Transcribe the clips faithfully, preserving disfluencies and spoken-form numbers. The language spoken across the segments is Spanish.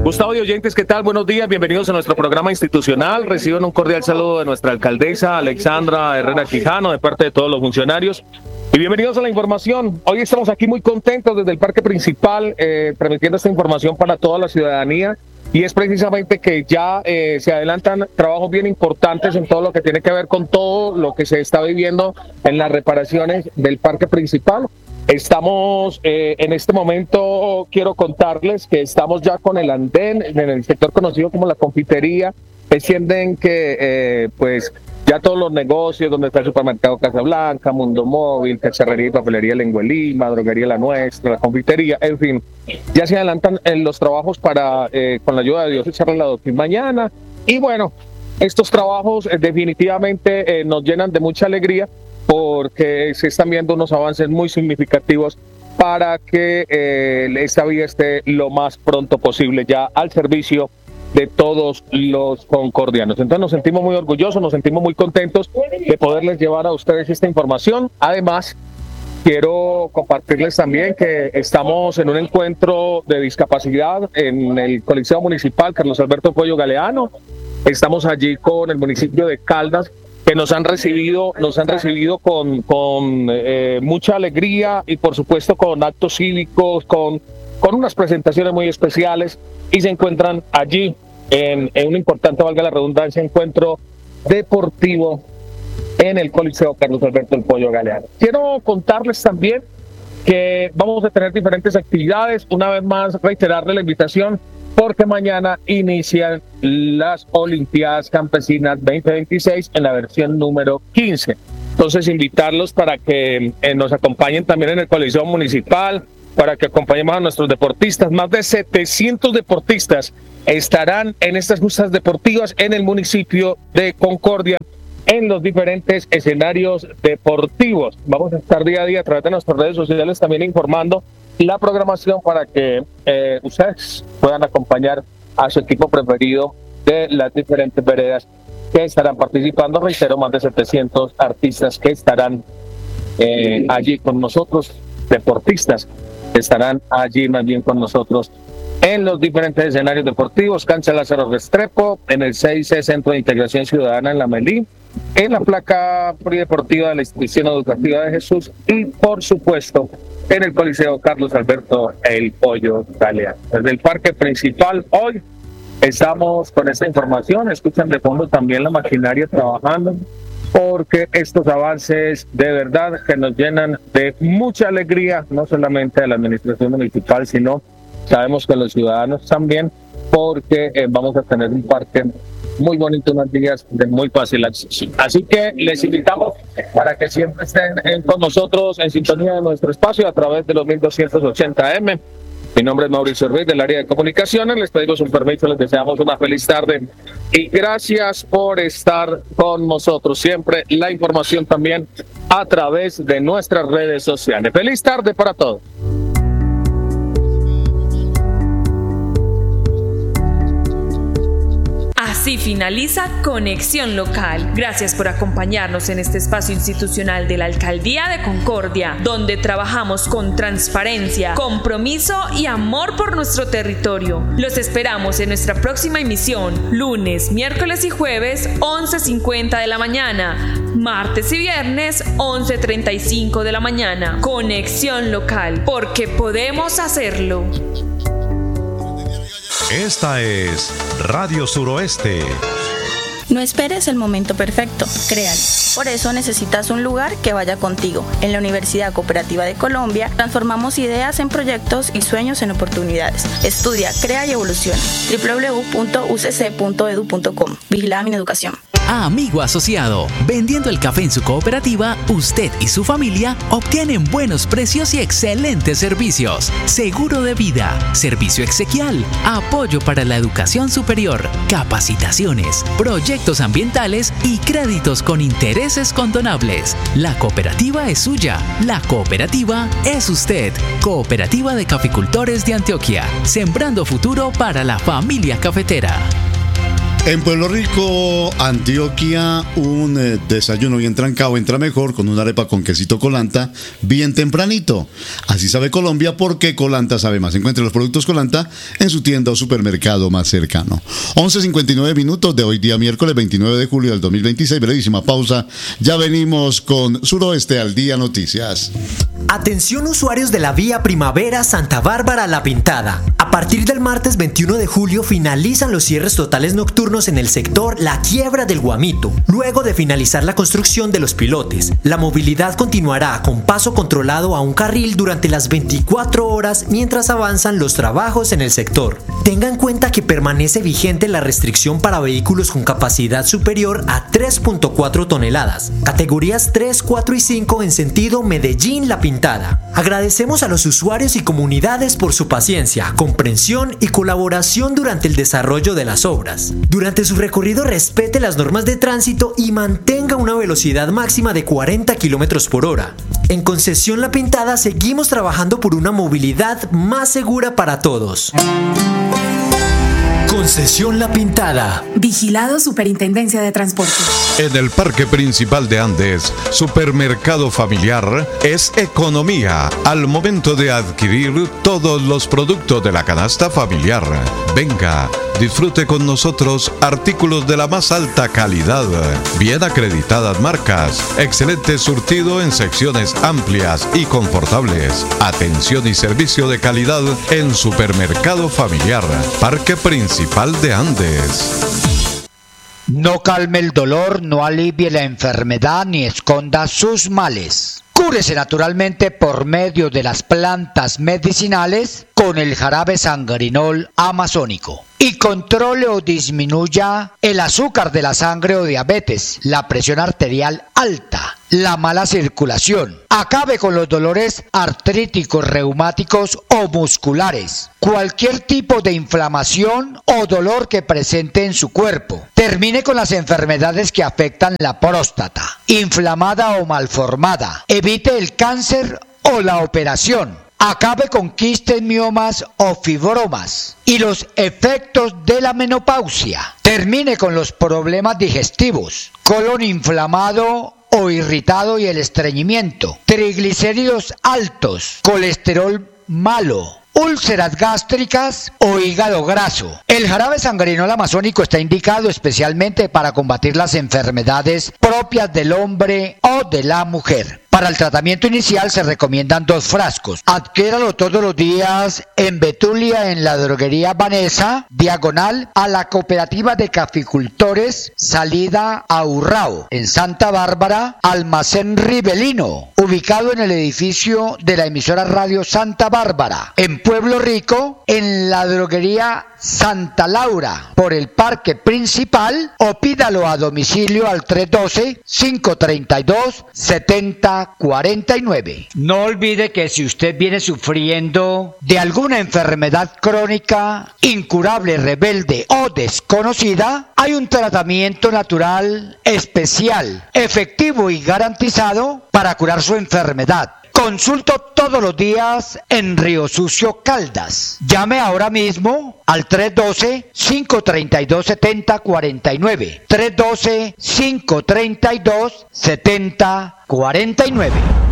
Gustavo y oyentes, ¿qué tal? Buenos días, bienvenidos a nuestro programa institucional. Reciben un cordial saludo de nuestra alcaldesa Alexandra Herrera Quijano, de parte de todos los funcionarios. Y bienvenidos a la información. Hoy estamos aquí muy contentos desde el parque principal, eh, transmitiendo esta información para toda la ciudadanía. Y es precisamente que ya eh, se adelantan trabajos bien importantes en todo lo que tiene que ver con todo lo que se está viviendo en las reparaciones del parque principal. Estamos eh, en este momento, quiero contarles que estamos ya con el andén en el sector conocido como la confitería. Entienden que eh, pues ya todos los negocios, donde está el supermercado Casablanca, Mundo Móvil, Cacharrería y Papelería Lengua Lima, Droguería La Nuestra, la confitería, en fin, ya se adelantan en los trabajos para, eh, con la ayuda de Dios, echarle la doquín mañana. Y bueno, estos trabajos eh, definitivamente eh, nos llenan de mucha alegría, porque se están viendo unos avances muy significativos para que eh, esta vía esté lo más pronto posible ya al servicio de todos los concordianos. Entonces nos sentimos muy orgullosos, nos sentimos muy contentos de poderles llevar a ustedes esta información. Además, quiero compartirles también que estamos en un encuentro de discapacidad en el Coliseo Municipal Carlos Alberto Pollo Galeano. Estamos allí con el municipio de Caldas, que nos han recibido, nos han recibido con, con eh, mucha alegría y por supuesto con actos cívicos, con, con unas presentaciones muy especiales, y se encuentran allí en, en un importante, valga la redundancia, encuentro deportivo en el Coliseo Carlos Alberto El Pollo Galeano. Quiero contarles también que vamos a tener diferentes actividades. Una vez más, reiterarle la invitación, porque mañana inician las Olimpiadas Campesinas veinte veintiséis en la versión número quince. Entonces, invitarlos para que eh, nos acompañen también en el Coliseo Municipal, para que acompañemos a nuestros deportistas. Más de setecientos deportistas estarán en estas justas deportivas en el municipio de Concordia, en los diferentes escenarios deportivos. Vamos a estar día a día a través de nuestras redes sociales también informando la programación para que eh, ustedes puedan acompañar a su equipo preferido de las diferentes veredas que estarán participando. Reitero, más de setecientos artistas que estarán eh, allí con nosotros, deportistas que estarán allí más bien con nosotros en los diferentes escenarios deportivos. Cancha Lázaro Restrepo, en el seis C Centro de Integración Ciudadana en la Melí, en la placa polideportiva de la Institución Educativa de Jesús y, por supuesto, en el Coliseo Carlos Alberto El Pollo Galeano. Desde el parque principal hoy estamos con esta información. Escuchan de fondo también la maquinaria trabajando, porque estos avances de verdad que nos llenan de mucha alegría, no solamente a la administración municipal, sino sabemos que los ciudadanos también, porque eh, vamos a tener un parque muy bonito, unos días de muy fácil acceso. Así que les invitamos para que siempre estén en, con nosotros en sintonía de nuestro espacio a través de los mil doscientos ochenta eme. Mi nombre es Mauricio Ruiz, del área de comunicaciones. Les pedimos un permiso, les deseamos una feliz tarde y gracias por estar con nosotros. Siempre la información también a través de nuestras redes sociales. Feliz tarde para todos. Así finaliza Conexión Local. Gracias por acompañarnos en este espacio institucional de la Alcaldía de Concordia, donde trabajamos con transparencia, compromiso y amor por nuestro territorio. Los esperamos en nuestra próxima emisión, lunes, miércoles y jueves, once cincuenta de la mañana, martes y viernes, once treinta y cinco de la mañana. Conexión Local, porque podemos hacerlo. Esta es Radio Suroeste. No esperes el momento perfecto, créalo. Por eso necesitas un lugar que vaya contigo. En la Universidad Cooperativa de Colombia transformamos ideas en proyectos y sueños en oportunidades. Estudia, crea y evoluciona. doble u doble u doble u punto u c c punto e d u punto com. Vigilada Mineducación. Amigo asociado, vendiendo el café en su cooperativa, usted y su familia obtienen buenos precios y excelentes servicios. Seguro de vida, servicio exequial, apoyo para la educación superior, capacitaciones, proyectos ambientales y créditos con intereses condonables. La cooperativa es suya, la cooperativa es usted. Cooperativa de Caficultores de Antioquia, sembrando futuro para la familia cafetera. En Pueblo Rico, Antioquia, un eh, desayuno bien trancado entra mejor con una arepa con quesito Colanta bien tempranito. Así sabe Colombia porque Colanta sabe más. Encuentre los productos Colanta en su tienda o supermercado más cercano. once cincuenta y nueve minutos de hoy día miércoles veintinueve de julio del dos mil veintiséis. Brevísima pausa. Ya venimos con Suroeste al Día Noticias. Atención usuarios de la vía Primavera Santa Bárbara La Pintada. A partir del martes veintiuno de julio finalizan los cierres totales nocturnos en el sector La Quiebra del Guamito, luego de finalizar la construcción de los pilotes. La movilidad continuará con paso controlado a un carril durante las veinticuatro horas mientras avanzan los trabajos en el sector. Tenga en cuenta que permanece vigente la restricción para vehículos con capacidad superior a tres punto cuatro toneladas, categorías tres, cuatro y cinco en sentido Medellín-La Pintada. Agradecemos a los usuarios y comunidades por su paciencia, comprensión y colaboración durante el desarrollo de las obras. Durante su recorrido respete las normas de tránsito y mantenga una velocidad máxima de cuarenta kilómetros por hora. En Concesión La Pintada seguimos trabajando por una movilidad más segura para todos. Concesión La Pintada. Vigilado Superintendencia de Transporte. En el Parque Principal de Andes, Supermercado Familiar es economía al momento de adquirir todos los productos de la canasta familiar. Venga, disfrute con nosotros artículos de la más alta calidad, bien acreditadas marcas, excelente surtido en secciones amplias y confortables, atención y servicio de calidad en Supermercado Familiar, Parque Principal de Andes. No calme el dolor, no alivie la enfermedad ni esconda sus males. Cúrese naturalmente por medio de las plantas medicinales con el jarabe sangrinol amazónico y controle o disminuya el azúcar de la sangre o diabetes, la presión arterial alta, la mala circulación. Acabe con los dolores artríticos, reumáticos o musculares, cualquier tipo de inflamación o dolor que presente en su cuerpo. Termine con las enfermedades que afectan la próstata, inflamada o malformada. Evite el cáncer o la operación. Acabe con quistes, miomas o fibromas y los efectos de la menopausia. Termine con los problemas digestivos, colon inflamado o irritado y el estreñimiento, triglicéridos altos, colesterol malo, úlceras gástricas o hígado graso. El jarabe sangrinol amazónico está indicado especialmente para combatir las enfermedades propias del hombre o de la mujer. Para el tratamiento inicial se recomiendan dos frascos. Adquiéralo todos los días en Betulia, en la droguería Vanessa, diagonal a la cooperativa de caficultores, salida a Urrao, en Santa Bárbara, Almacén Rivelino, ubicado en el edificio de la emisora Radio Santa Bárbara. En Pueblo Rico, en la droguería Santa Laura, por el Parque Principal, o pídalo a domicilio al tres uno dos, cinco tres dos, siete cero cuatro nueve. No olvide que si usted viene sufriendo de alguna enfermedad crónica, incurable, rebelde o desconocida, hay un tratamiento natural especial, efectivo y garantizado para curar su enfermedad. Consulto todos los días en Río Sucio, Caldas. Llame ahora mismo al tres uno dos, cinco tres dos, siete cero cuatro nueve. tres uno dos, cinco tres dos, siete cero cuatro nueve.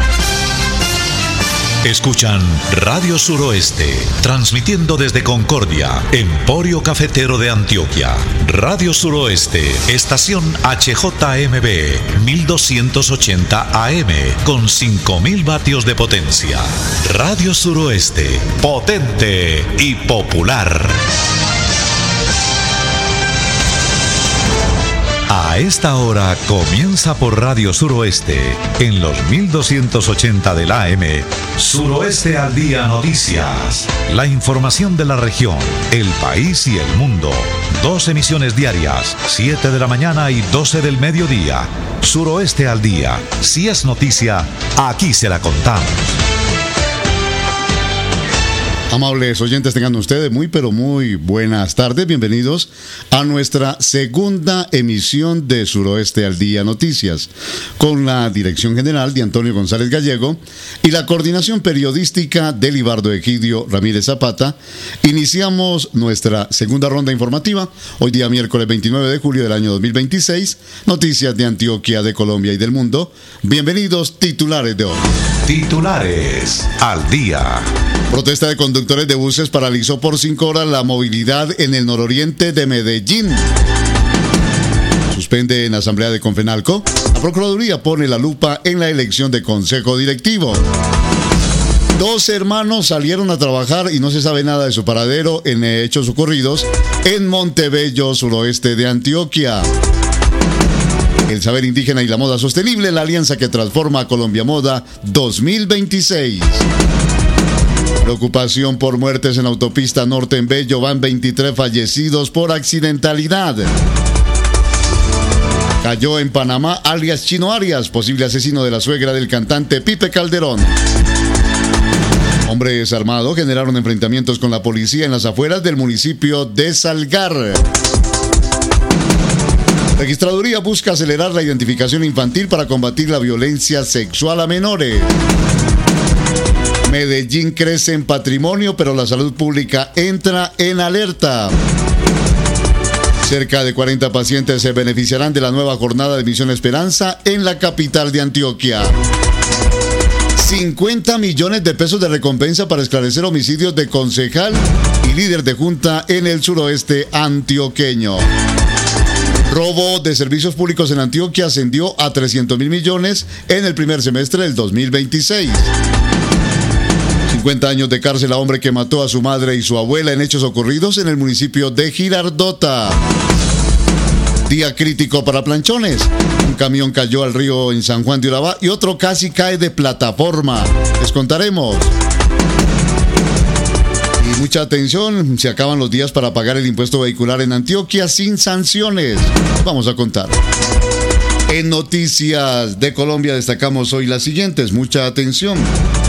Escuchan Radio Suroeste, transmitiendo desde Concordia, Emporio Cafetero de Antioquia. Radio Suroeste, estación H J M B, mil doscientos ochenta A M, con cinco mil vatios de potencia. Radio Suroeste, potente y popular. A esta hora comienza por Radio Suroeste, en los mil doscientos ochenta del A M, Suroeste al Día Noticias. La información de la región, el país y el mundo. Dos emisiones diarias, siete de la mañana y doce del mediodía. Suroeste al Día. Si es noticia, aquí se la contamos. Amables oyentes, tengan ustedes muy pero muy buenas tardes. Bienvenidos a nuestra segunda emisión de Suroeste al Día Noticias, con la dirección general de Antonio González Gallego y la coordinación periodística de Libardo Egidio Ramírez Zapata. Iniciamos nuestra segunda ronda informativa, hoy día miércoles veintinueve de julio del año dos mil veintiséis. Noticias de Antioquia, de Colombia y del mundo. Bienvenidos, titulares de hoy. Titulares al día. Protesta de conductores de buses paralizó por cinco horas la movilidad en el nororiente de Medellín. Suspende en asamblea de Confenalco. La Procuraduría pone la lupa en la elección de consejo directivo. Dos hermanos salieron a trabajar y no se sabe nada de su paradero en hechos ocurridos en Montebello, suroeste de Antioquia. El saber indígena y la moda sostenible, la alianza que transforma a Colombia Moda dos mil veintiséis. Preocupación por muertes en autopista norte en Bello, van veintitrés fallecidos por accidentalidad. Cayó en Panamá alias Chino Arias, posible asesino de la suegra del cantante Pipe Calderón. Hombres armados generaron enfrentamientos con la policía en las afueras del municipio de Salgar. Registraduría busca acelerar la identificación infantil para combatir la violencia sexual a menores. Medellín crece en patrimonio, pero la salud pública entra en alerta. Cerca de cuarenta pacientes se beneficiarán de la nueva jornada de Misión Esperanza en la capital de Antioquia. cincuenta millones de pesos de recompensa para esclarecer homicidios de concejal y líder de junta en el suroeste antioqueño. Robo de servicios públicos en Antioquia ascendió a trescientos mil millones en el primer semestre del dos mil veintiséis. cincuenta años de cárcel a hombre que mató a su madre y su abuela en hechos ocurridos en el municipio de Girardota. Día crítico para planchones. Un camión cayó al río en San Juan de Urabá y otro casi cae de plataforma. Les contaremos. Y mucha atención, se acaban los días para pagar el impuesto vehicular en Antioquia sin sanciones. Vamos a contar. En Noticias de Colombia destacamos hoy las siguientes. Mucha atención.